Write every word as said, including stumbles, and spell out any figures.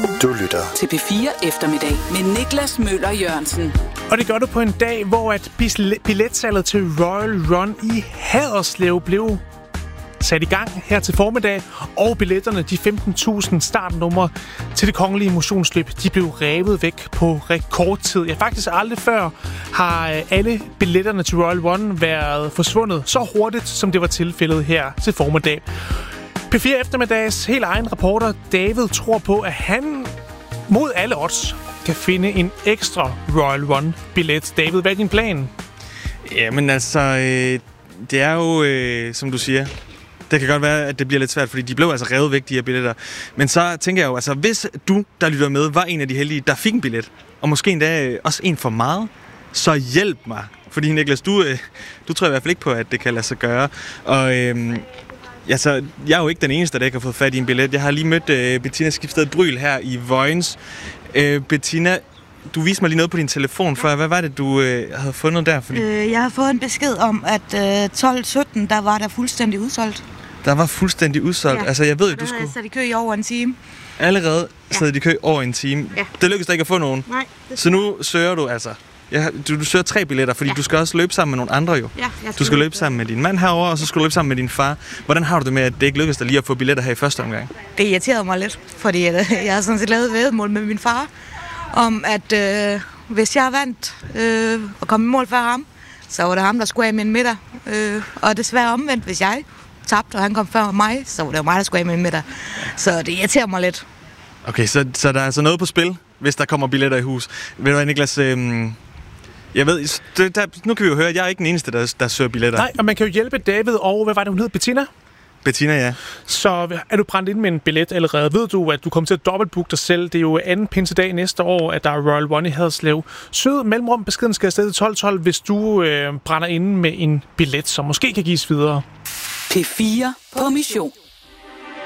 Du lytter til P fire Eftermiddag med Niklas Møller Jørgensen. Og det gør du på en dag, hvor at billetsalget til Royal Run i Haderslev blev sat i gang her til formiddag, og billetterne, de femten tusind startnumre til det kongelige motionsløb, de blev revet væk på rekordtid. Ja, faktisk aldrig før har alle billetterne til Royal Run været forsvundet så hurtigt, som det var tilfældet her til formiddag. P fire Eftermiddags helt egen reporter David tror på, at han mod alle odds kan finde en ekstra Royal Run-billet. David, hvad er din plan? Jamen altså, øh, det er jo, øh, som du siger, det kan godt være, at det bliver lidt svært, fordi de blev altså revet væk, de her billetter. Men så tænker jeg jo, altså hvis du, der lytter med, var en af de heldige, der fik en billet, og måske endda øh, også en for meget, så hjælp mig. Fordi Niklas, du, øh, du tror i hvert fald ikke på, at det kan lade sig gøre. Og øh, altså, jeg er jo ikke den eneste, der ikke har fået fat i en billet. Jeg har lige mødt øh, Bettina Skibsted Bryl her i Vojens. Øh, Bettina, du viste mig lige noget på din telefon før. Hvad var det, du øh, havde fundet der? Fordi øh, jeg har fået en besked om, at øh, tolv sytten, der var der fuldstændig udsolgt. Der var fuldstændig udsolgt. Ja. Altså, jeg ved, at du skulle... Så de kø i over en time. Allerede ja. sad de kø over en time. Ja. Det lykkedes da ikke at få nogen. Nej. Så nu søger du altså... Ja, du, du søger tre billetter, fordi ja. du skal også løbe sammen med nogle andre jo. Ja, du skal løbe sammen med din mand herover, og så skal du løbe sammen med din far. Hvordan har du det med, at det ikke lykkedes dig lige at få billetter her i første omgang? Det irriterede mig lidt, fordi jeg har sådan set lavet væddemål med min far, om at øh, hvis jeg vandt øh, og kom i mål før ham, så var det ham, der skulle af med en middag. Øh, og desværre omvendt, hvis jeg tabte, og han kom før mig, så var det jo mig, der skulle af med en middag. Så det irriterer mig lidt. Okay, så, så der er altså noget på spil, hvis der kommer billetter i hus. Ved du hvad, Niklas... Øh, Jeg ved, det, der, nu kan vi jo høre, at jeg er ikke den eneste, der, der søger billetter. Nej, og man kan jo hjælpe David og, hvad var det, hun hed? Bettina? Bettina, ja. Så er du brændt ind med en billet allerede? Ved du, at du kommer til at dobbeltbooke dig selv? Det er jo anden pinsedag næste år, at der er Royal Run i Haderslev. Sød mellemrum beskeden skal afsted til tolv tolv, hvis du øh, brænder ind med en billet, som måske kan gives videre. P fire på mission.